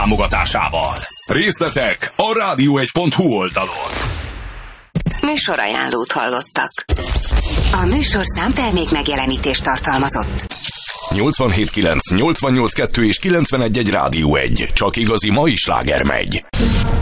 támogatásával. Részletek a radio1.hu oldalon. Műsorajánlót hallottak. A műsorszám termék megjelenítést tartalmazott. 87.9, 88.2 és 91.1 Rádió 1. Csak igazi mai sláger megy.